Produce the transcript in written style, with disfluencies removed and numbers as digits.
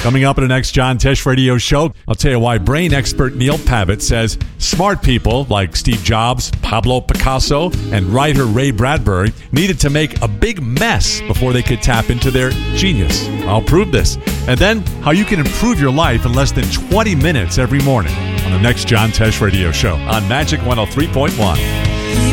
Coming up in the next John Tesh Radio Show, I'll tell you why brain expert Neil Pavitt says smart people like Steve Jobs, Pablo Picasso, and writer Ray Bradbury needed to make a big mess before they could tap into their genius. I'll prove this. And then how you can improve your life in less than 20 minutes every morning on the next John Tesh Radio Show on Magic 103.1.